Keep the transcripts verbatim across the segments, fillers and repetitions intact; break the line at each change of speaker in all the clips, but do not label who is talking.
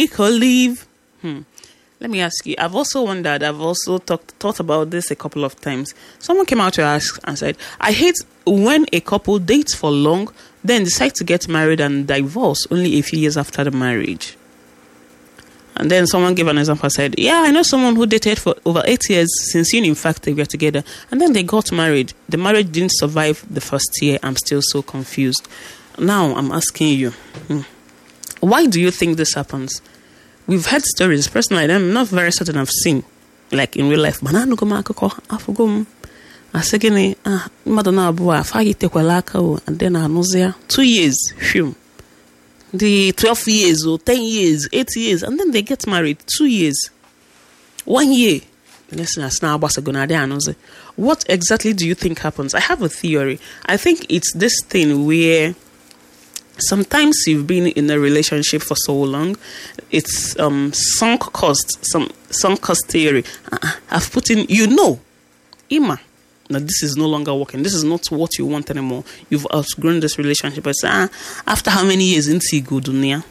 equal leave. Hmm. Let me ask you, I've also wondered, I've also talked thought about this a couple of times. Someone came out to ask and said, I hate when a couple dates for long, then decide to get married and divorce only a few years after the marriage. And then someone gave an example and said, yeah, I know someone who dated for over eight years since uni, in fact, they were together. And then they got married. The marriage didn't survive the first year. I'm still so confused. Now I'm asking you, hmm, why do you think this happens? We've heard stories. Personally, I'm not very certain I've seen, like in real life. Banana go makoko afugum. Asegene ah madonna abu afagi tekwala aka o, and then anozia two years. Phew. The twelve years or ten years, eight years, and then they get married. Two years, one year. Listen, what exactly do you think happens? I have a theory. I think it's this thing where sometimes you've been in a relationship for so long, it's um sunk cost, some sunk cost theory. Uh, I've put in, you know, Ima, now this is no longer working. This is not what you want anymore. You've outgrown this relationship. I say, ah, after how many years into good dunia,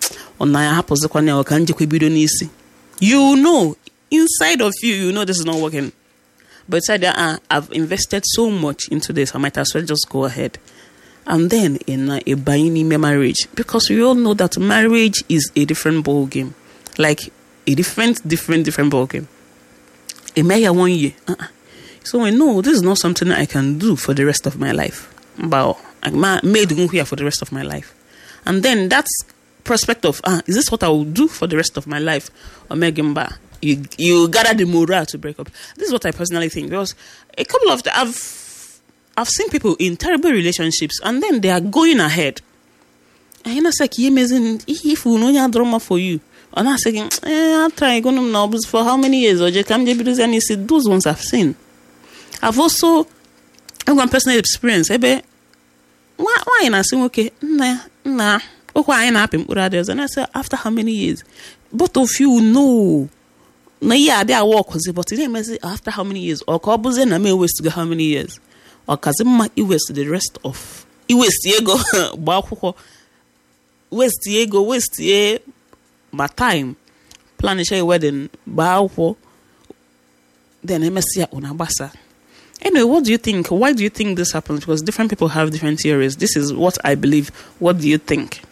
you know, inside of you, you know this is not working. But said, ah, I've invested so much into this, I might as well just go ahead. And then in a, a binding marriage, because we all know that marriage is a different ball game, like a different, different, different ball game. A mayor one year, uh-uh. So I know this is not something I can do for the rest of my life. But I made here for the rest of my life, and then that's prospect of ah, is this what I will do for the rest of my life? Or Megamba, you you gather the morale to break up. This is what I personally think, because a couple of the, I've I've seen people in terrible relationships, and then they are going ahead. And you know, like you amazing if we know drama for you. And I'm saying, eh, I'll try going now for how many years? Or just come to and you see those ones I've seen. I've also I've got personal experience. Ebe, why why and I say okay, nah, nah. Okay, I happen with others, and I say after how many years? Both of you know. No, yeah, they are work but today after how many years? Or Kobuze na me waste to go how many years? Or Kazima I waste the rest of I waste Diego Bako waste Diego waste ye my time. Plan a wedding Bao then M S C Unabasa. Anyway, what do you think? Why do you think this happens? Because different people have different theories. This is what I believe. What do you think?